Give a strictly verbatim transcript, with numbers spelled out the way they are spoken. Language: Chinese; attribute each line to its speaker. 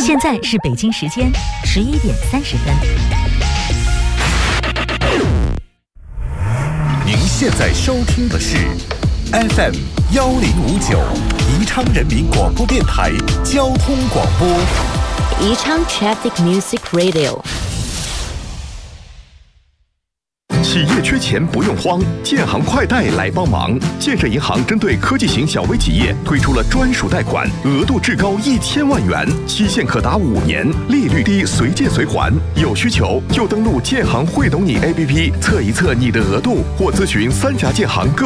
Speaker 1: 现在是北京时间十一点三十分。
Speaker 2: 您现在收听的是 F M 幺零五九宜昌人民广播电台交通广播。
Speaker 3: 宜昌 Traffic Music Radio。
Speaker 4: 企业缺钱不用慌，建行快贷来帮忙。建设银行针对科技型小微企业推出了专属贷款，额度至高一千万元，期限可达五年，利率低，随借随还。有需求就登录建行会懂你 A P P 测一测你的额度，或咨询三峡建行各